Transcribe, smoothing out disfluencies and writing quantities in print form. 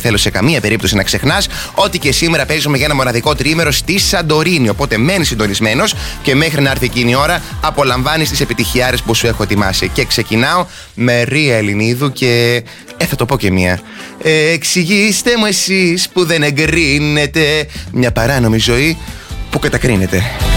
δεν θέλω σε καμία περίπτωση να ξεχνάς ότι και σήμερα παίζουμε για ένα μοναδικό τριήμερο στη Σαντορίνη. Οπότε μένεις συντονισμένος και μέχρι να έρθει εκείνη η ώρα απολαμβάνεις τις επιτυχιάρες που σου έχω ετοιμάσει. Και ξεκινάω με Ρία Ελληνίδου και θα το πω και μία. Εξηγήστε μου εσείς που δεν εγκρίνετε μια παράνομη ζωή που κατακρίνεται.